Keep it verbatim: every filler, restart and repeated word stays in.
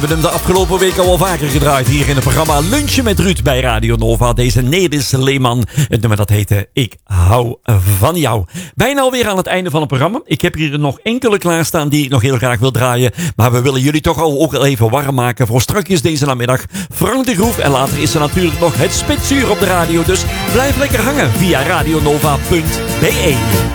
We hebben hem de afgelopen week al wel vaker gedraaid hier in het programma Lunchen met Ruud bij Radio Nova. Deze Nedis Leeman. Het nummer dat heette Ik hou van jou. Bijna alweer aan het einde van het programma. Ik heb hier nog enkele klaarstaan die ik nog heel graag wil draaien. Maar we willen jullie toch al ook al even warm maken voor strakjes deze namiddag. Frank de Groef. En later is er natuurlijk nog het Spitsuur op de radio. Dus blijf lekker hangen via radionova punt be.